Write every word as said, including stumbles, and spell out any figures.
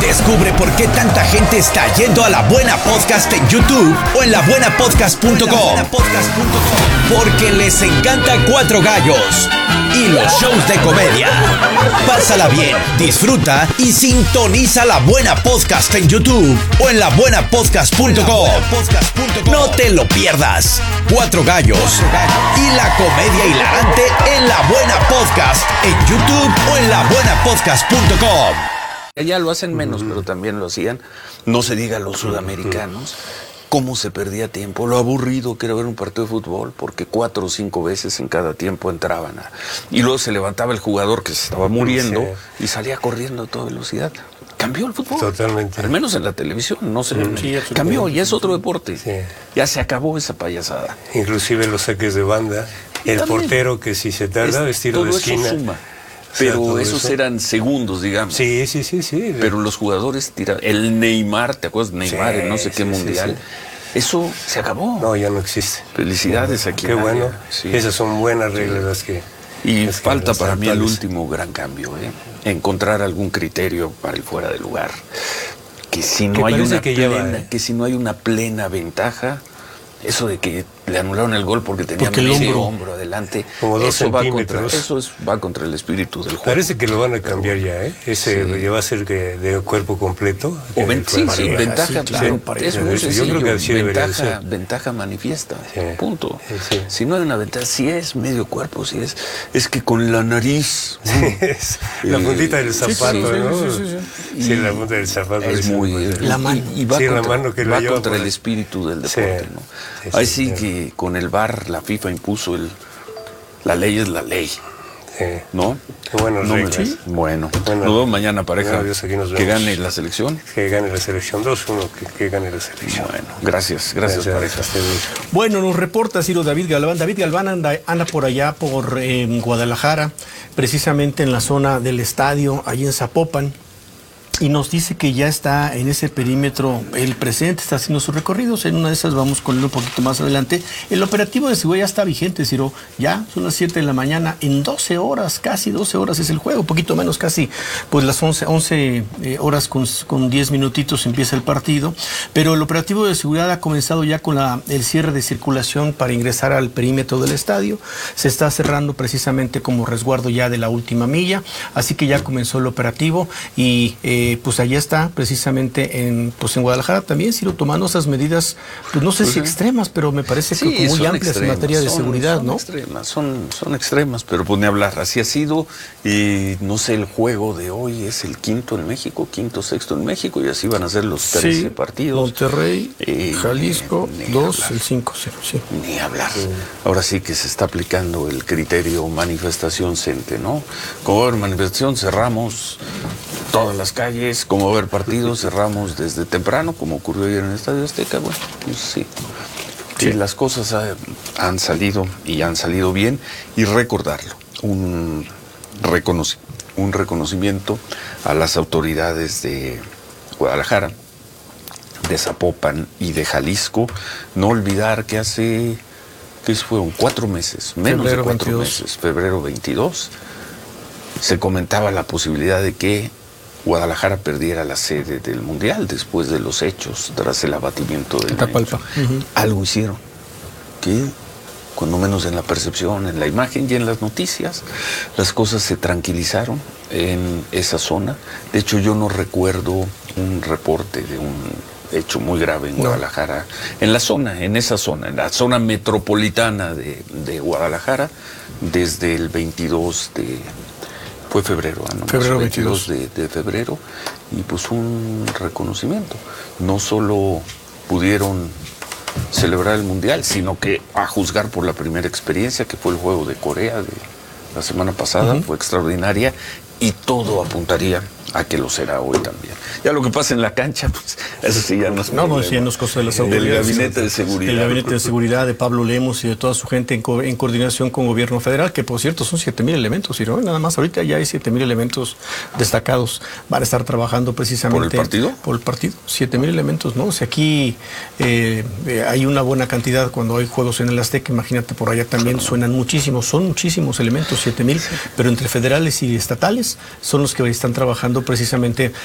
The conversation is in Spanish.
Descubre por qué tanta gente está yendo a La Buena Podcast en YouTube o en la buena podcast punto com. Porque les encanta Cuatro Gallos y los shows de comedia. Pásala bien, disfruta y sintoniza La Buena Podcast en YouTube o en la buena podcast punto com. No te lo pierdas. Cuatro Gallos y la comedia hilarante en La Buena Podcast en YouTube o en la buena podcast punto com. Ya lo hacen menos, uh-huh. pero también lo hacían. No se diga los sudamericanos. Cómo se perdía tiempo, lo aburrido que era ver un partido de fútbol, porque cuatro o cinco veces en cada tiempo entraban. A, y luego se levantaba el jugador que se estaba muriendo sí. y salía corriendo a toda velocidad. Cambió el fútbol. Totalmente. Al menos en la televisión, no sé. Sí, cambió, ya es otro deporte. Sí. Ya se acabó esa payasada. Inclusive los saques de banda, el también, portero que si se tarda, es, tiro de esquina. Eso suma. Pero o sea, esos eso. eran segundos, digamos. Sí, sí, sí, sí. Pero los jugadores tiraban. El Neymar, ¿te acuerdas? Neymar, sí, en no sé qué sí, mundial. Sí, sí. Eso se acabó. No, ya no existe. Felicidades no, aquí. Qué bueno. Sí. Esas son buenas reglas las que... Y las falta que para mí el tales. último gran cambio, ¿eh? Encontrar algún criterio para el fuera de lugar. Que si no, hay una, que, plena, lleva, ¿eh? que si no hay una plena ventaja... Eso de que le anularon el gol porque tenía porque medio hombro, hombro adelante, como dos eso, va contra, centímetros. eso es, va contra el espíritu del juego. Parece que lo van a cambiar ya, ¿eh? Ese sí. va a ser que de cuerpo completo. O ven, sí, sí, ventaja, sí, claro, sí, es muy sencillo. Yo creo que así ventaja, ventaja manifiesta, sí. punto. Sí, sí. Si no hay una ventaja, si es medio cuerpo, si es, es que con la nariz. Sí, es la puntita del zapato, sí, sí, ¿no? Sí, sí, sí. sí, la punta del zapato. Es muy... La mano. Y, y va sí, contra, la mano que va lleva contra por... el espíritu del deporte, sí. ¿no? Sí, Ahí sí, sí que con el V A R la FIFA impuso el la ley es la ley. Sí. ¿No? Qué buenas no reglas. Me, bueno, bueno, nos vemos mañana, pareja. Dios, nos que gane la selección. Que gane la selección dos uno, que, que gane la selección. Bueno, gracias, gracias, gracias pareja. Bueno, nos reporta Ciro David Galván. David Galván anda, anda por allá, por eh, Guadalajara, precisamente en la zona del estadio, allí en Zapopan. Y nos dice que ya está en ese perímetro el presidente, está haciendo sus recorridos. En una de esas vamos con él un poquito más adelante. El operativo de seguridad ya está vigente, Ciro. Ya son las siete de la mañana. En doce horas, casi doce horas es el juego. Un poquito menos, casi pues las once, once eh, horas con, con diez minutitos empieza el partido. Pero el operativo de seguridad ha comenzado ya con la, el cierre de circulación para ingresar al perímetro del estadio. Se está cerrando precisamente como resguardo ya de la última milla. Así que ya comenzó el operativo y... Eh, pues allá está, precisamente en pues en Guadalajara también, Ciro, tomando esas medidas, pues no sé pues si sí. extremas, pero me parece sí, que muy amplias extremas, en materia de son, seguridad, son ¿no? Extremas, son, son extremas, pero pues ni hablar, así ha sido, y no sé, el juego de hoy es el quinto en México, quinto, sexto en México, y así van a ser los trece sí, partidos. Monterrey, eh, Jalisco, dos, el cinco cero, sí. Ni hablar. Sí. Ahora sí que se está aplicando el criterio manifestación cente, ¿no? Como va a haber manifestación, cerramos todas las calles. Como ver partidos, cerramos desde temprano, como ocurrió ayer en el Estadio Azteca. Bueno, pues sí. sí. Las cosas ha, han salido y han salido bien. Y recordarlo, un, reconoci un reconocimiento a las autoridades de Guadalajara, de Zapopan y de Jalisco. No olvidar que hace, ¿qué fueron? Cuatro meses, menos febrero de cuatro veintidós. Meses, febrero veintidós, se comentaba la posibilidad de que Guadalajara perdiera la sede del Mundial después de los hechos, tras el abatimiento del Tapalpa. Uh-huh. Algo hicieron, que cuando menos en la percepción, en la imagen y en las noticias, las cosas se tranquilizaron en esa zona. De hecho, yo no recuerdo un reporte de un hecho muy grave en no. Guadalajara, en la zona, en esa zona, en la zona metropolitana de, de Guadalajara, desde el veintidós de... Fue febrero, ¿no? febrero veintidós de, de febrero, y pues un reconocimiento. No solo pudieron celebrar el Mundial, sino que a juzgar por la primera experiencia, que fue el juego de Corea de la semana pasada, uh-huh. fue extraordinaria, y todo apuntaría a que lo será hoy también. Ya lo que pasa en la cancha, pues eso sí ya no es No, no, sí, ya no es cosa de las autoridades. Del Gabinete de Seguridad. Del Gabinete de Seguridad de Pablo Lemos y de toda su gente en, co en coordinación con Gobierno Federal, que por cierto son siete mil elementos, ¿sí, no? Nada más ahorita ya hay siete mil elementos destacados. Van a estar trabajando precisamente... ¿Por el partido? Por el partido. siete mil elementos, ¿no? O sea, aquí eh, eh, hay una buena cantidad cuando hay juegos en el Azteca, imagínate, por allá también suenan muchísimos, son muchísimos elementos, siete mil, pero entre federales y estatales son los que están trabajando precisamente